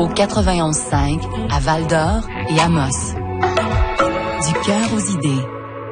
au 91.5, à Val-d'Or et Amos. Du cœur aux idées.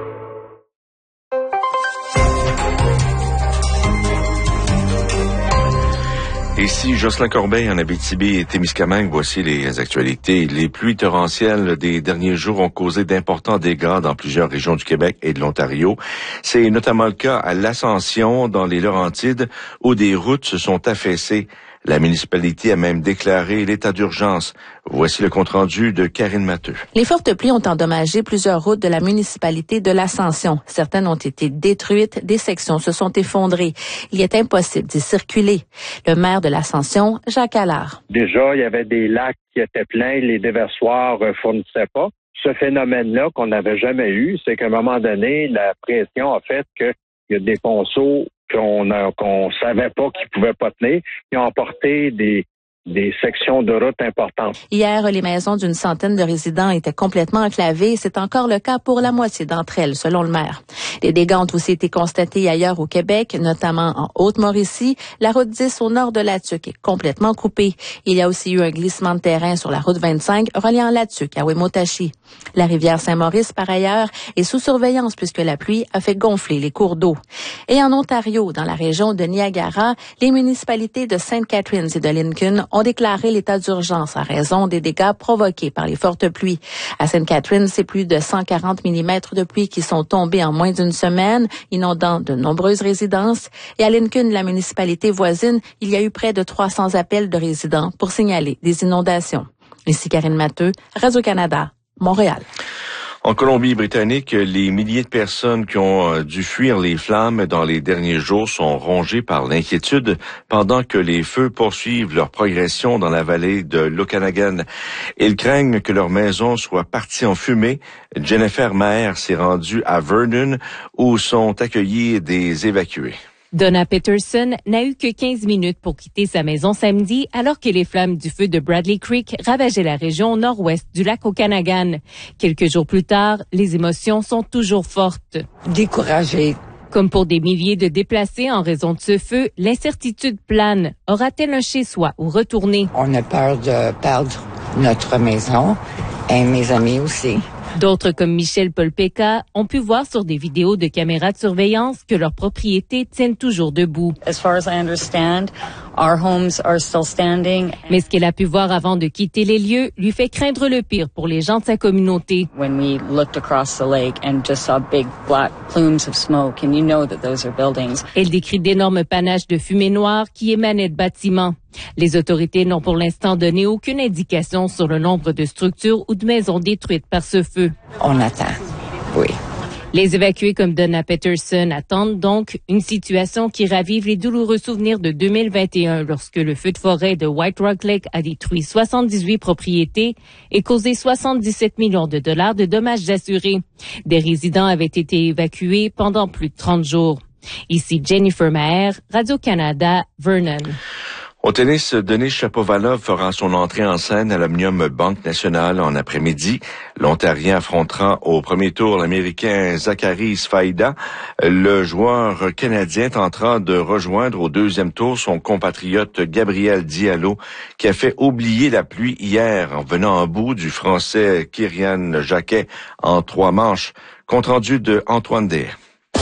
Ici Jocelyn Corbeil en Abitibi et Témiscamingue. Voici les actualités. Les pluies torrentielles des derniers jours ont causé d'importants dégâts dans plusieurs régions du Québec et de l'Ontario. C'est notamment le cas à l'Ascension, dans les Laurentides, où des routes se sont affaissées. La municipalité a même déclaré l'état d'urgence. Voici le compte-rendu de Karine Matteux. Les fortes pluies ont endommagé plusieurs routes de la municipalité de l'Ascension. Certaines ont été détruites, des sections se sont effondrées. Il est impossible d'y circuler. Le maire de l'Ascension, Jacques Allard. Déjà, il y avait des lacs qui étaient pleins, les déversoirs ne fournissaient pas. Ce phénomène-là qu'on n'avait jamais eu, c'est qu'à un moment donné, la pression a fait qu'il y a des ponceaux qu'on savait pas qu'ils pouvaient pas tenir, qui ont emporté des sections de route importantes. Hier, les maisons d'une centaine de résidents étaient complètement enclavées. C'est encore le cas pour la moitié d'entre elles, selon le maire. Les dégâts ont aussi été constatés ailleurs au Québec, notamment en Haute-Mauricie. La route 10 au nord de Latuc est complètement coupée. Il y a aussi eu un glissement de terrain sur la route 25 reliant Latuc à Wemotachi. La rivière Saint-Maurice, par ailleurs, est sous surveillance puisque la pluie a fait gonfler les cours d'eau. Et en Ontario, dans la région de Niagara, les municipalités de St. Catharines et de Lincoln ont déclaré l'état d'urgence à raison des dégâts provoqués par les fortes pluies. À St. Catharines, c'est plus de 140 mm de pluie qui sont tombés en moins d'une semaine, inondant de nombreuses résidences. Et à Lincoln, la municipalité voisine, il y a eu près de 300 appels de résidents pour signaler des inondations. Ici Karine Matteux, Radio-Canada, Montréal. En Colombie-Britannique, les milliers de personnes qui ont dû fuir les flammes dans les derniers jours sont rongées par l'inquiétude pendant que les feux poursuivent leur progression dans la vallée de l'Okanagan. Ils craignent que leur maison soit partie en fumée. Jennifer Maher s'est rendue à Vernon où sont accueillis des évacués. Donna Peterson n'a eu que 15 minutes pour quitter sa maison samedi alors que les flammes du feu de Bradley Creek ravageaient la région nord-ouest du lac Okanagan. Quelques jours plus tard, les émotions sont toujours fortes. Découragée. Comme pour des milliers de déplacés en raison de ce feu, l'incertitude plane. Aura-t-elle un chez-soi ou retourner? On a peur de perdre notre maison et mes amis aussi. D'autres, comme Michel Polpeca, ont pu voir sur des vidéos de caméras de surveillance que leurs propriétés tiennent toujours debout. As far as I understand, our homes are still standing. Mais ce qu'elle a pu voir avant de quitter les lieux lui fait craindre le pire pour les gens de sa communauté. When we looked across the lake and just saw big black plumes of smoke, and you know that those are buildings. Elle décrit d'énormes panaches de fumée noire qui émanaient de bâtiments. Les autorités n'ont pour l'instant donné aucune indication sur le nombre de structures ou de maisons détruites par ce feu. On attend, oui. Les évacués comme Donna Peterson attendent donc une situation qui ravive les douloureux souvenirs de 2021 lorsque le feu de forêt de White Rock Lake a détruit 78 propriétés et causé 77 millions de dollars de dommages assurés. Des résidents avaient été évacués pendant plus de 30 jours. Ici Jennifer Maher, Radio-Canada, Vernon. Au tennis, Denis Shapovalov fera son entrée en scène à l'Omnium Banque Nationale en après-midi. L'Ontarien affrontera au premier tour l'Américain Zachary Sfaida. Le joueur canadien tentera de rejoindre au deuxième tour son compatriote Gabriel Diallo, qui a fait oublier la pluie hier en venant en bout du Français Kyrian Jacquet en 3 manches. Compte rendu de Antoine Day.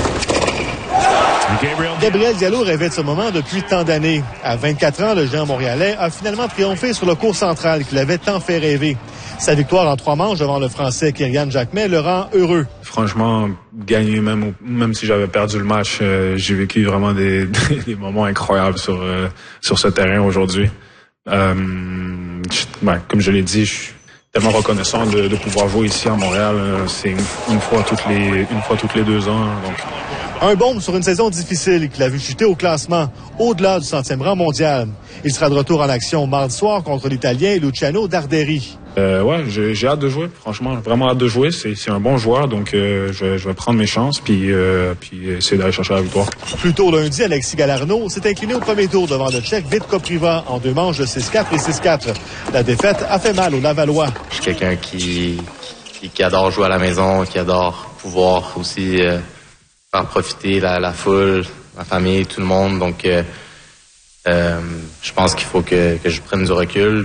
Gabriel Diallo rêvait de ce moment depuis tant d'années. À 24 ans, le géant montréalais a finalement triomphé sur le court central qui l'avait tant fait rêver. Sa victoire en 3 manches devant le Français Kyrian Jacquet le rend heureux. Franchement, gagner même si j'avais perdu le match, j'ai vécu vraiment des moments incroyables sur ce terrain aujourd'hui. Comme je l'ai dit, je suis tellement reconnaissant de pouvoir jouer ici à Montréal. C'est une fois toutes les 2 ans. Donc. Un baume sur une saison difficile qui l'a vu chuter au classement, au-delà du 100e rang mondial. Il sera de retour en action mardi soir contre l'Italien Luciano Darderi. J'ai hâte de jouer, franchement, vraiment hâte de jouer. C'est un bon joueur, donc je vais prendre mes chances puis essayer d'aller chercher la victoire. Plus tôt lundi, Alexis Galarneau s'est incliné au premier tour devant le Tchèque Vít Kopriva en 2 manches de 6-4 et 6-4. La défaite a fait mal aux Lavallois. Je suis quelqu'un qui adore jouer à la maison, qui adore pouvoir aussi faire profiter la foule, ma famille, tout le monde. Donc, je pense qu'il faut que je prenne du recul.